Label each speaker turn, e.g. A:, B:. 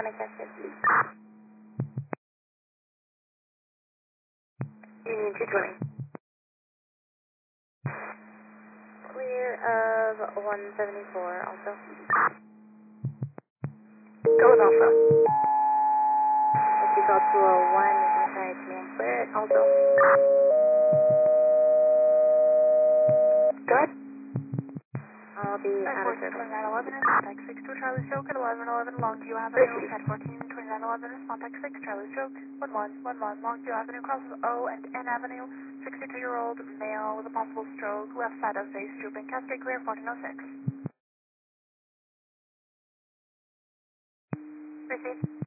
A: my casket.
B: Union 220.
A: Clear of 174 also.
B: Go with Alpha.
A: Whiskey call 201 is inside to me and clear it also.
B: Go ahead.
A: I'll be out of service.
C: 2911 is contact 62 Charlie Stroke at 1111 Longview Avenue, Pad 14, 2911 is contact 6 Charlie Stroke, 1111 Longview Avenue, crosses O and N Avenue, 62-year-old male with a possible stroke, left side of face drooping, cascade clear, 1406. Receive.